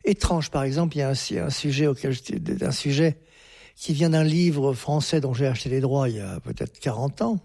étranges. Par exemple, il y a un sujet qui vient d'un livre français dont j'ai acheté les droits il y a peut-être 40 ans.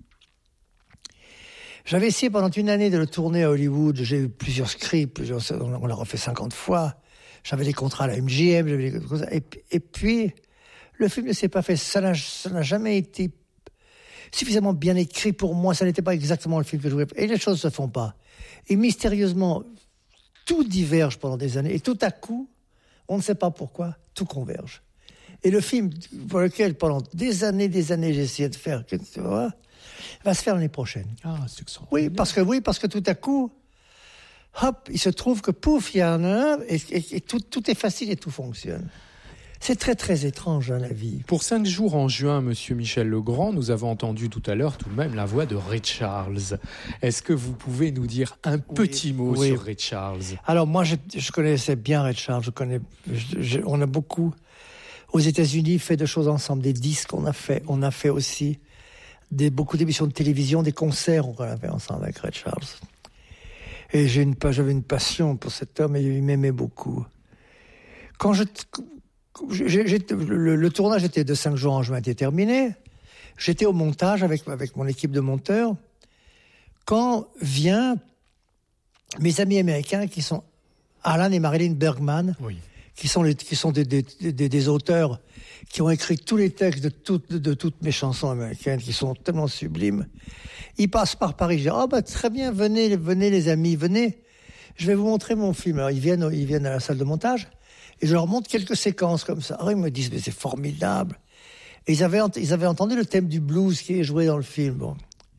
J'avais essayé pendant une année de le tourner à Hollywood. J'ai eu plusieurs scripts, on l'a refait 50 fois. J'avais les contrats à la MGM, et puis le film ne s'est pas fait. Ça n'a jamais été suffisamment bien écrit pour moi. Ça n'était pas exactement le film que je voulais. Et les choses se font pas. Et mystérieusement, tout diverge pendant des années. Et tout à coup, on ne sait pas pourquoi, tout converge. Et le film pour lequel pendant des années, j'ai essayé de faire, va se faire l'année prochaine. Ah, c'est que ça. Oui, parce que tout à coup, hop, il se trouve que pouf, il y en a un, et tout est facile et tout fonctionne. C'est très, très étrange, la vie. Pour 5 jours en juin, monsieur Michel Legrand, nous avons entendu tout à l'heure tout de même la voix de Ray Charles. Est-ce que vous pouvez nous dire un petit mot sur Ray Charles? Alors, moi, je connaissais bien Ray Charles. On a beaucoup, aux États-Unis, fait de choses ensemble, des disques qu'on a fait. On a fait aussi beaucoup d'émissions de télévision, des concerts qu'on a fait ensemble avec Ray Charles. Et j'avais une passion pour cet homme et il m'aimait beaucoup. Quand le tournage était de 5 jours en juin, était terminé. J'étais au montage avec mon équipe de monteurs. Quand vient mes amis américains qui sont Alan et Marilyn Bergman, qui sont des auteurs qui ont écrit tous les textes de toutes mes chansons américaines, qui sont tellement sublimes. Ils passent par Paris. Je dis, très bien, venez les amis, venez. Je vais vous montrer mon film. Alors, ils viennent à la salle de montage. Et je leur montre quelques séquences comme ça. Alors, ils me disent, mais c'est formidable. Et ils avaient entendu le thème du blues qui est joué dans le film. Bon.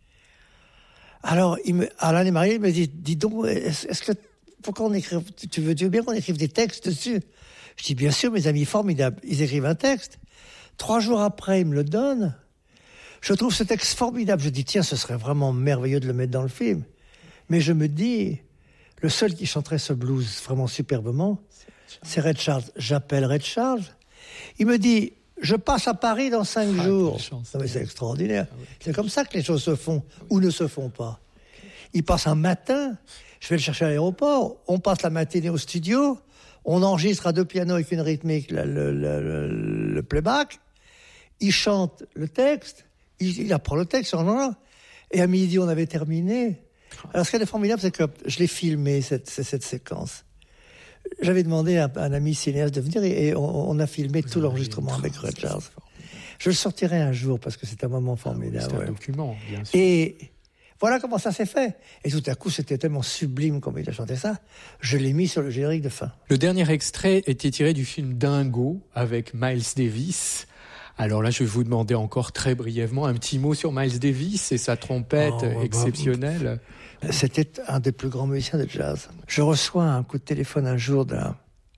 Alors, Alan et Marie me disent, dis donc, est-ce que, pourquoi on écrive, tu veux bien qu'on écrive des textes dessus? Je dis, bien sûr, mes amis, formidable. Ils écrivent un texte. 3 jours après, ils me le donnent. Je trouve ce texte formidable. Je dis, tiens, ce serait vraiment merveilleux de le mettre dans le film. Mais je me dis, le seul qui chanterait ce blues vraiment superbement, c'est Ray Charles. J'appelle Ray Charles. Il me dit, je passe à Paris dans 5 jours. Non, mais c'est extraordinaire. C'est comme ça que les choses se font ou ne se font pas. Il passe un matin, je vais le chercher à l'aéroport, on passe la matinée au studio, on enregistre à 2 pianos avec une rythmique le playback, il chante le texte, il apprend le texte, et à midi on avait terminé. Alors ce qui est formidable, c'est que je l'ai filmé, cette séquence. J'avais demandé à un ami cinéaste de venir et on a filmé tout l'enregistrement avec Ray Charles. Je le sortirai un jour parce que c'est un moment formidable. C'est un document, bien sûr. Et voilà comment ça s'est fait. Et tout à coup, c'était tellement sublime comme il a chanté ça. Je l'ai mis sur le générique de fin. Le dernier extrait était tiré du film Dingo avec Miles Davis. Alors là, je vais vous demander encore très brièvement un petit mot sur Miles Davis et sa trompette exceptionnelle. C'était un des plus grands musiciens de jazz. Je reçois un coup de téléphone un jour d'un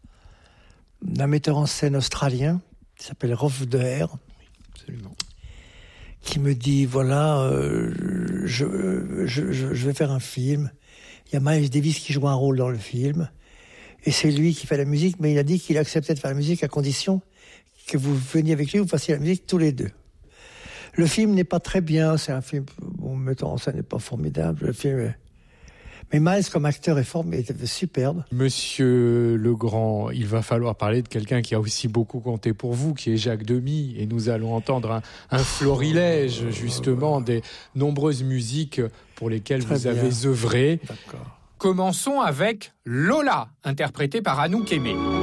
metteur en scène australien qui s'appelle Rolf De Heer. Absolument. Qui me dit, voilà, je vais faire un film. Il y a Miles Davis qui joue un rôle dans le film. Et c'est lui qui fait la musique, mais il a dit qu'il acceptait de faire la musique à condition que vous veniez avec lui, vous fassiez la musique tous les deux. Le film n'est pas très bien, c'est un film, bon, mettant en scène n'est pas formidable, le film est... Mais Miles, comme acteur, est superbe. Monsieur Legrand, il va falloir parler de quelqu'un qui a aussi beaucoup compté pour vous, qui est Jacques Demy, et nous allons entendre un florilège, justement, des nombreuses musiques pour lesquelles vous avez œuvré. D'accord. Commençons avec Lola, interprétée par Anouk Aimée.